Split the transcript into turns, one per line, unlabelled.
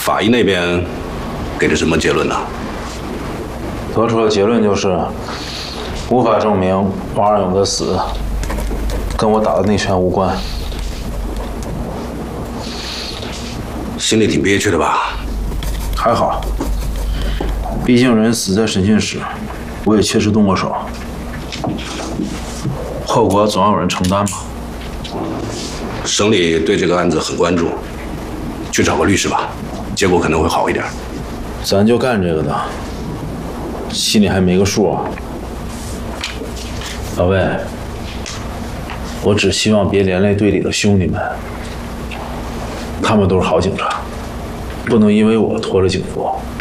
法医那边给的什么结论呢？
得出的结论就是，无法证明王二勇的死跟我打的那拳无关。
心里挺憋屈的吧？
还好，毕竟人死在审讯室，我也确实动过手，后果总要有人承担吧。
省里对这个案子很关注，去找个律师吧，结果可能会好一点。
咱就干这个的，心里还没个数啊。老魏，我只希望别连累队里的兄弟们，他们都是好警察，不能因为我拖了警服。